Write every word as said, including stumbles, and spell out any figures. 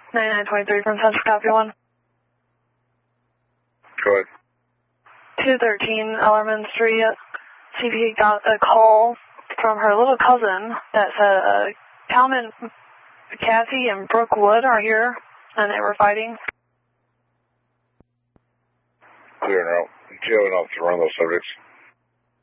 ninety-nine twenty-three from Central, copy one. Go ahead. two thirteen Ellerman Street. C P got a call from her little cousin that said uh, Calvin, Kathy, and Brooke Wood are here, and they were fighting. Clear now. Do you have an officer on those subjects?